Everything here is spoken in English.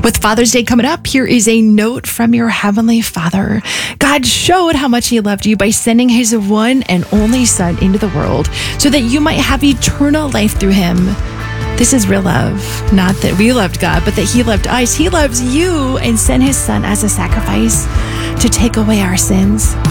With Father's Day coming up, here is a note from your Heavenly Father. God showed how much He loved you by sending His one and only Son into the world so that you might have eternal life through Him. This is real love. Not that we loved God, but that He loved us. He loves you and sent His Son as a sacrifice to take away our sins.